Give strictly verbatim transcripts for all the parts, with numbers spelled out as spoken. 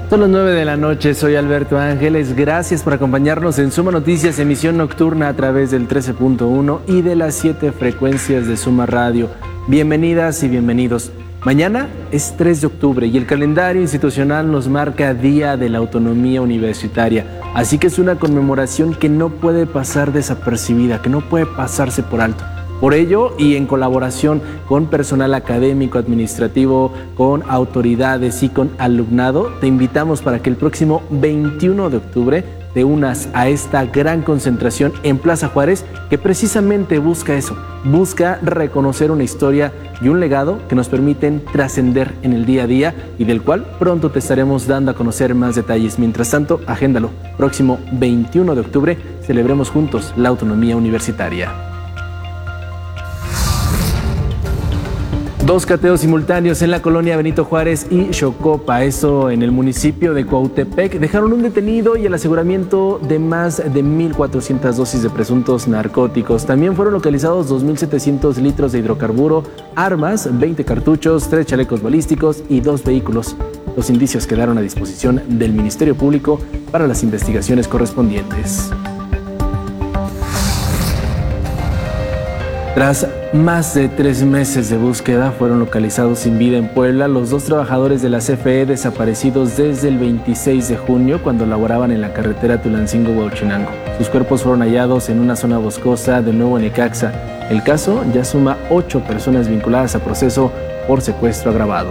Son las nueve de la noche, soy Alberto Ángeles, gracias por acompañarnos en Suma Noticias, emisión nocturna a través del trece punto uno y de las siete frecuencias de Suma Radio. Bienvenidas y bienvenidos. Mañana es tres de octubre y el calendario institucional nos marca Día de la Autonomía Universitaria, así que es una conmemoración que no puede pasar desapercibida, que no puede pasarse por alto. Por ello, y en colaboración con personal académico, administrativo, con autoridades y con alumnado, te invitamos para que el próximo veintiuno de octubre te unas a esta gran concentración en Plaza Juárez, que precisamente busca eso, busca reconocer una historia y un legado que nos permiten trascender en el día a día y del cual pronto te estaremos dando a conocer más detalles. Mientras tanto, agéndalo, próximo veintiuno de octubre celebremos juntos la autonomía universitaria. Dos cateos simultáneos en la colonia Benito Juárez y Xocopa, eso en el municipio de Cuautepec, dejaron un detenido y el aseguramiento de más de mil cuatrocientas dosis de presuntos narcóticos. También fueron localizados dos mil setecientos litros de hidrocarburo, armas, veinte cartuchos, tres chalecos balísticos y dos vehículos. Los indicios quedaron a disposición del Ministerio Público para las investigaciones correspondientes. Tras más de tres meses de búsqueda, fueron localizados sin vida en Puebla los dos trabajadores de la C F E desaparecidos desde el veintiséis de junio, cuando laboraban en la carretera Tulancingo-Huachinango. Sus cuerpos fueron hallados en una zona boscosa de Nuevo Necaxa. El caso ya suma ocho personas vinculadas a proceso por secuestro agravado.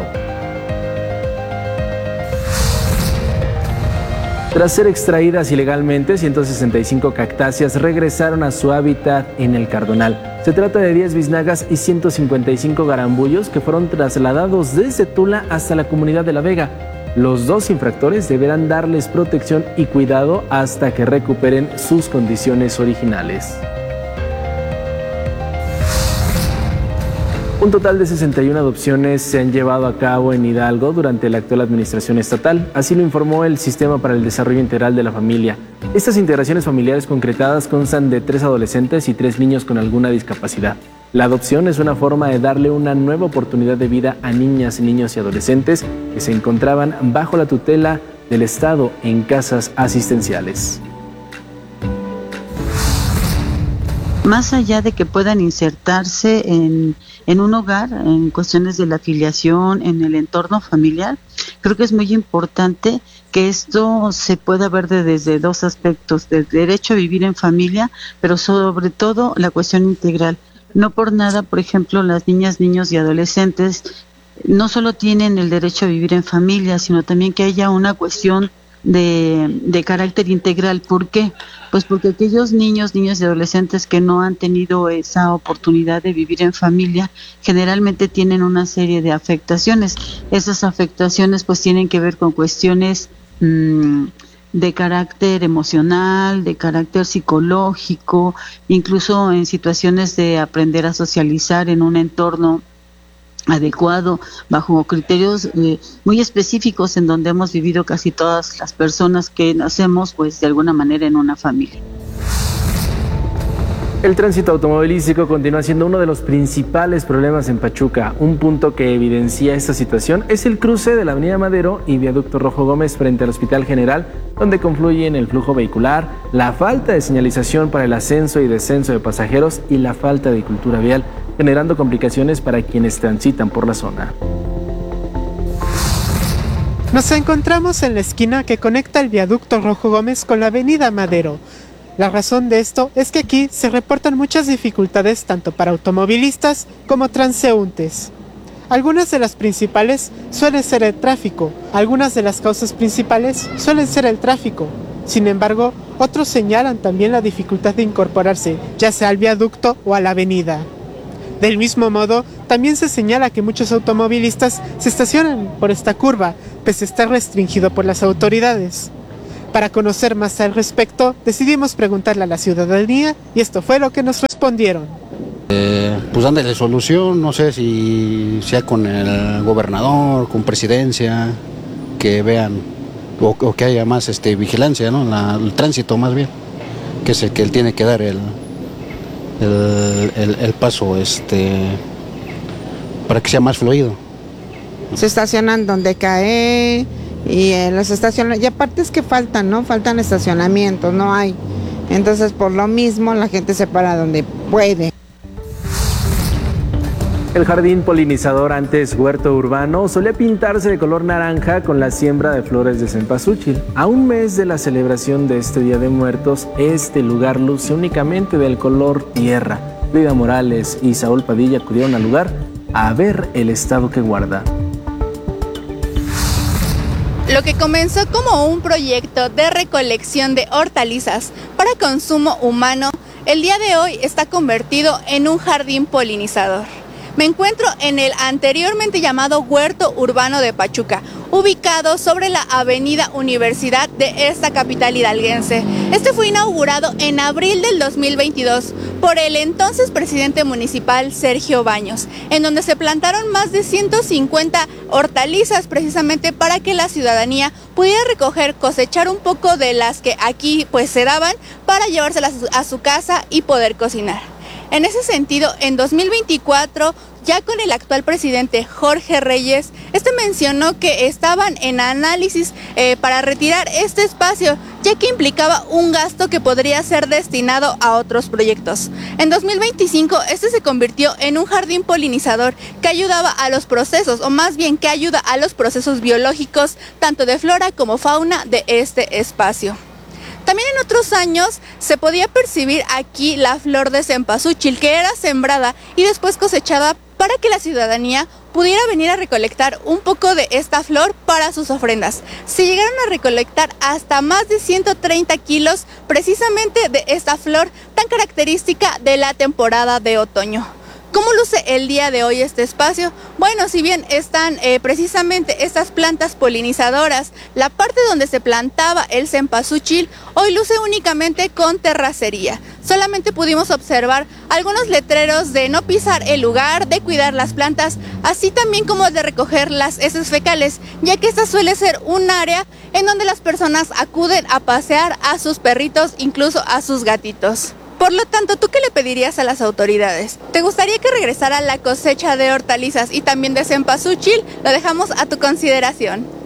Tras ser extraídas ilegalmente, ciento sesenta y cinco cactáceas regresaron a su hábitat en el Cardonal. Se trata de diez biznagas y ciento cincuenta y cinco garambullos que fueron trasladados desde Tula hasta la comunidad de La Vega. Los dos infractores deberán darles protección y cuidado hasta que recuperen sus condiciones originales. Un total de sesenta y una adopciones se han llevado a cabo en Hidalgo durante la actual administración estatal, así lo informó el Sistema para el Desarrollo Integral de la Familia. Estas integraciones familiares concretadas constan de tres adolescentes y tres niños con alguna discapacidad. La adopción es una forma de darle una nueva oportunidad de vida a niñas, niños y adolescentes que se encontraban bajo la tutela del Estado en casas asistenciales. Más allá de que puedan insertarse en, en un hogar, en cuestiones de la afiliación, en el entorno familiar, creo que es muy importante que esto se pueda ver de, desde dos aspectos, del derecho a vivir en familia, pero sobre todo la cuestión integral. No por nada, por ejemplo, las niñas, niños y adolescentes no solo tienen el derecho a vivir en familia, sino también que haya una cuestión De, de carácter integral. ¿Por qué? Pues porque aquellos niños, niñas y adolescentes que no han tenido esa oportunidad de vivir en familia, generalmente tienen una serie de afectaciones. Esas afectaciones pues tienen que ver con cuestiones mmm, de carácter emocional, de carácter psicológico, incluso en situaciones de aprender a socializar en un entorno adecuado, bajo criterios eh, muy específicos en donde hemos vivido casi todas las personas que nacemos pues de alguna manera en una familia. El tránsito automovilístico continúa siendo uno de los principales problemas en Pachuca. Un punto que evidencia esta situación es el cruce de la Avenida Madero y Viaducto Rojo Gómez frente al Hospital General, donde confluyen el flujo vehicular, la falta de señalización para el ascenso y descenso de pasajeros y la falta de cultura vial, generando complicaciones para quienes transitan por la zona. Nos encontramos en la esquina que conecta el Viaducto Rojo Gómez con la Avenida Madero. La razón de esto es que aquí se reportan muchas dificultades tanto para automovilistas como transeúntes. Algunas de las principales suelen ser el tráfico, algunas de las causas principales suelen ser el tráfico. Sin embargo, otros señalan también la dificultad de incorporarse, ya sea al viaducto o a la avenida. Del mismo modo, también se señala que muchos automovilistas se estacionan por esta curva, pues está restringido por las autoridades. Para conocer más al respecto, decidimos preguntarle a la ciudadanía y esto fue lo que nos respondieron. Eh, pues dándole solución, no sé si sea con el gobernador, con presidencia, que vean o, o que haya más este, vigilancia, ¿no? La, el tránsito más bien, que es el que él tiene que dar el, el, el, el paso este, para que sea más fluido. Se estacionan donde cae y eh, los estacionamientos, y aparte es que faltan, ¿no? Faltan estacionamientos, no hay. Entonces, por lo mismo, la gente se para donde puede. El jardín polinizador, antes huerto urbano, solía pintarse de color naranja con la siembra de flores de cempasúchil. A un mes de la celebración de este Día de Muertos, este lugar luce únicamente del color tierra. Frida Morales y Saúl Padilla acudieron al lugar a ver el estado que guarda. Lo que comenzó como un proyecto de recolección de hortalizas para consumo humano, el día de hoy está convertido en un jardín polinizador. Me encuentro en el anteriormente llamado Huerto Urbano de Pachuca, ubicado sobre la avenida Universidad de esta capital hidalguense. Este fue inaugurado en abril del dos mil veintidós por el entonces presidente municipal Sergio Baños, en donde se plantaron más de ciento cincuenta hortalizas precisamente para que la ciudadanía pudiera recoger, cosechar un poco de las que aquí pues se daban para llevárselas a su casa y poder cocinar. En ese sentido, en dos mil veinticuatro, ya con el actual presidente Jorge Reyes, este mencionó que estaban en análisis eh, para retirar este espacio, ya que implicaba un gasto que podría ser destinado a otros proyectos. En dos mil veinticinco, este se convirtió en un jardín polinizador que ayudaba a los procesos, o más bien que ayuda a los procesos biológicos, tanto de flora como fauna de este espacio. También en otros años se podía percibir aquí la flor de cempasúchil, que era sembrada y después cosechada para que la ciudadanía pudiera venir a recolectar un poco de esta flor para sus ofrendas. Se llegaron a recolectar hasta más de ciento treinta kilos precisamente de esta flor tan característica de la temporada de otoño. ¿Cómo luce el día de hoy este espacio? Bueno, si bien están eh, precisamente estas plantas polinizadoras, la parte donde se plantaba el cempasúchil hoy luce únicamente con terracería. Solamente pudimos observar algunos letreros de no pisar el lugar, de cuidar las plantas, así también como de recoger las heces fecales, ya que esta suele ser un área en donde las personas acuden a pasear a sus perritos, incluso a sus gatitos. Por lo tanto, ¿tú qué le pedirías a las autoridades? ¿Te gustaría que regresara la cosecha de hortalizas y también de cempasúchil? Lo dejamos a tu consideración.